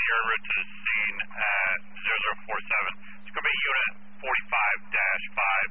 you're en route to the scene at 0047. It's going to be unit 45-5.